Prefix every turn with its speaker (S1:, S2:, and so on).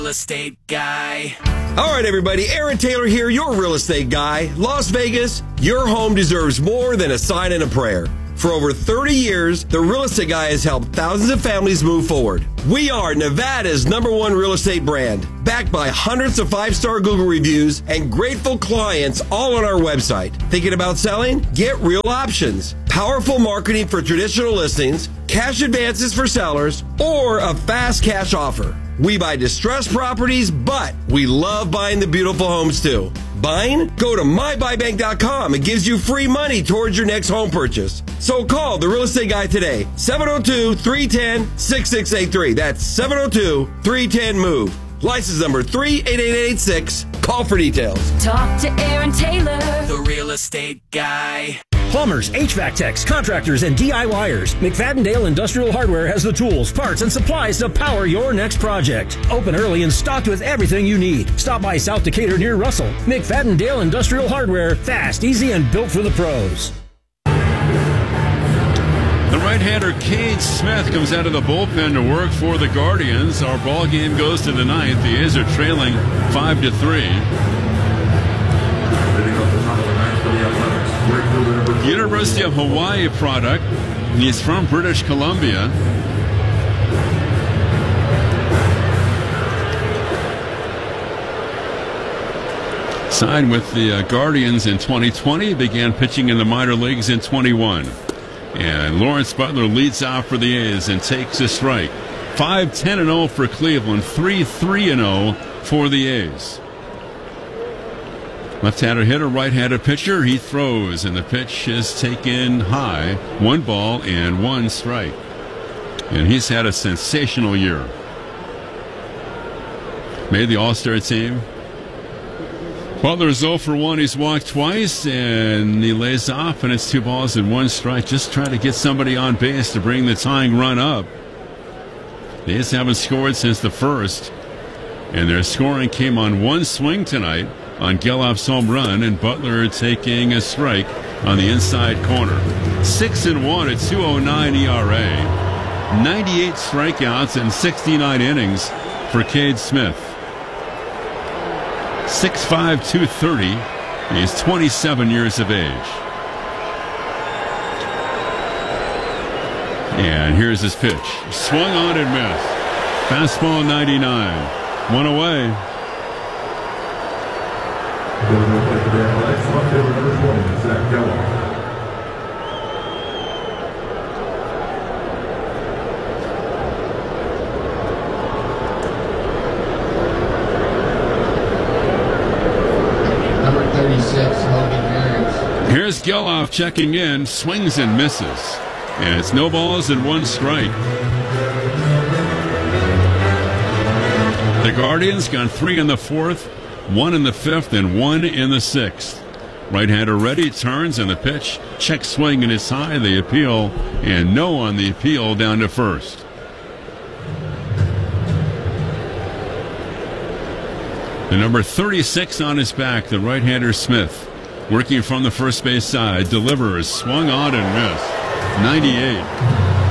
S1: Real estate guy.
S2: All right, everybody. Aaron Taylor here, your real estate guy. Las Vegas, your home deserves more than a sign and a prayer. For over 30 years, the Real Estate Guy has helped thousands of families move forward. We are Nevada's #1 real estate brand, backed by hundreds of 5-star Google reviews and grateful clients all on our website. Thinking about selling? Get real options. Powerful marketing for traditional listings, cash advances for sellers, or a fast cash offer. We buy distressed properties, but we love buying the beautiful homes too. Buying? Go to mybuybank.com. It gives you free money towards your next home purchase. So call the Real Estate Guy today, 702-310-6683. That's 702-310-MOVE. License number 38886. Call for details.
S3: Talk to Aaron Taylor,
S1: The Real Estate Guy.
S4: Plumbers, HVAC techs, contractors, and DIYers. McFadden-Dale Industrial Hardware has the tools, parts, and supplies to power your next project. Open early and stocked with everything you need. Stop by South Decatur near Russell. McFadden-Dale Industrial Hardware. Fast, easy, and built for the pros.
S5: The right-hander Cade Smith comes out of the bullpen to work for the Guardians. Our ball game goes to the ninth. The A's are trailing 5-3. University of Hawaii product. He's from British Columbia. Signed with the Guardians in 2020. Began pitching in the minor leagues in 21. And Lawrence Butler leads off for the A's and takes a strike. 5-10-0 for Cleveland. 3-3-0 for the A's. Left-hander hitter, right-handed pitcher. He throws, and the pitch is taken high. 1 ball and 1 strike. And he's had a sensational year. Made the All-Star team. Butler's 0 for 1. He's walked twice, and he lays off, and it's 2 balls and 1 strike. Just trying to get somebody on base to bring the tying run up. The A's haven't scored since the first, and their scoring came on 1 swing tonight on Geloff's home run, and Butler taking a strike on the inside corner. 6-1 at 2.09 ERA. 98 strikeouts and 69 innings for Cade Smith. 6'5", 230. He's 27 years of age. And here's his pitch. Swung on and missed. Fastball 99. 1 away.
S6: Number 36, Hogan Merritt.
S5: Here's Geloff checking in, swings and misses. And it's no balls and 1 strike. The Guardians got 3 in the 4th, 1 in the 5th, and 1 in the 6th. Right-hander ready, turns, and the pitch. Check swing, and it's high. The appeal, and no on the appeal down to first. The number 36 on his back, the right-hander Smith, working from the first base side, delivers, swung on and missed. 98.